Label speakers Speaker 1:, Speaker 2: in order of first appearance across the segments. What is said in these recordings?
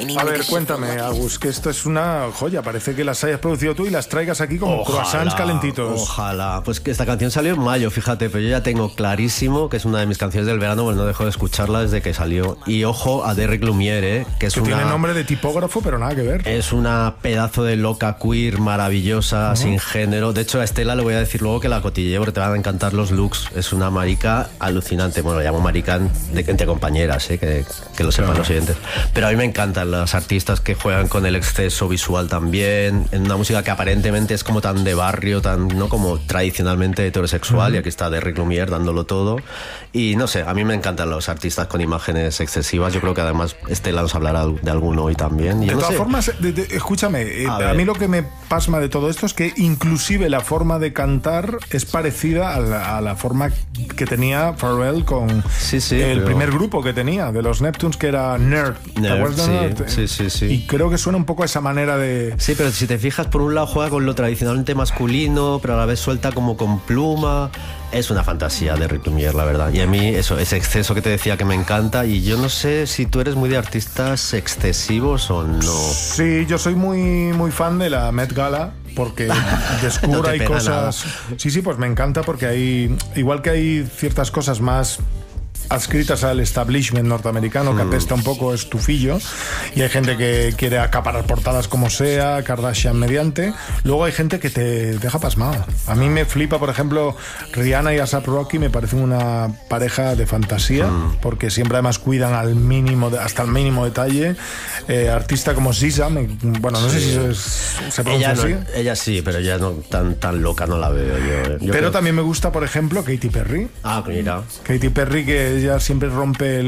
Speaker 1: A ver, cuéntame, Agus, que esto es una joya. Parece que las hayas producido tú y las traigas aquí como croissants calentitos.
Speaker 2: Ojalá. Pues que esta canción salió en mayo, fíjate, pero yo ya tengo clarísimo que es una de mis canciones del verano, pues no dejo de escucharla desde que salió. Y ojo a Derrick Lumiere, que es
Speaker 1: tiene nombre de tipógrafo, pero nada que ver.
Speaker 2: Es una pedazo de loca queer maravillosa, sin género. De hecho, a Estela le voy a decir luego que la cotilleé porque te van a encantar los looks. Es una marica alucinante. Bueno, lo llamo marica entre compañeras, que lo sepan los oyentes. Pero a mí me encantan las artistas que juegan con el exceso visual también, en una música que aparentemente es como tan de barrio, tan no como tradicionalmente heterosexual, y aquí está Derrick Lumiere dándolo todo. Y no sé, a mí me encantan los artistas con imágenes excesivas. Yo creo que además Estela nos hablará de alguno hoy también.
Speaker 1: De todas formas, escúchame, a mí lo que me pasma de todo esto es que inclusive la forma de cantar es parecida a la forma que tenía Pharrell con el primer grupo que tenía, de los Neptunes, que era Nerd. ¿Te acuerdas de Nerd?
Speaker 2: Sí.
Speaker 1: Y creo que suena un poco a esa manera de...
Speaker 2: Sí, pero si te fijas, por un lado juega con lo tradicionalmente masculino, pero a la vez suelta como con pluma. Es una fantasía de Derrick Lumiere, la verdad. Y a mí eso, ese exceso que te decía que me encanta. Y yo no sé si tú eres muy de artistas excesivos o no.
Speaker 1: Sí, yo soy muy fan de la Met Gala, porque descubro hay cosas... Nada. Sí, pues me encanta porque hay... Igual que hay ciertas cosas más adscritas al establishment norteamericano, que apesta un poco estufillo, y hay gente que quiere acaparar portadas como sea, Kardashian mediante. Luego hay gente que te deja pasmado. A mí me flipa, por ejemplo, Rihanna y A$AP Rocky, me parecen una pareja de fantasía, porque siempre además cuidan al mínimo, hasta el mínimo detalle. Artista como SZA, bueno, no sé si se pronuncia así.
Speaker 2: Ella sí, pero ella no tan loca no la veo yo.
Speaker 1: Pero también me gusta, por ejemplo, Katy Perry.
Speaker 2: Ah, mira.
Speaker 1: Katy Perry, que ella siempre rompe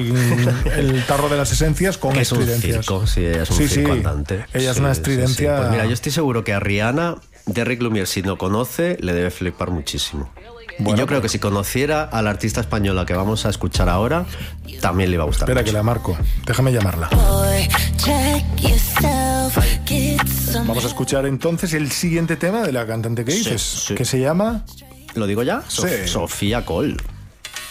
Speaker 1: el tarro de las esencias con estridencias.
Speaker 2: Es un circo, sí, ella es un circo andante.
Speaker 1: Ella es una estridencia.
Speaker 2: Pues mira, yo estoy seguro que a Rihanna, Derrick Lumiere, si no conoce, le debe flipar muchísimo. Bueno, y yo creo que si conociera a la artista española que vamos a escuchar ahora, también le iba a gustar.
Speaker 1: Espera,
Speaker 2: mucho.
Speaker 1: que la marco. Déjame llamarla. Vamos a escuchar entonces el siguiente tema de la cantante que dices, que se llama...
Speaker 2: ¿Lo digo ya?
Speaker 1: Sí.
Speaker 2: Sofía Cole.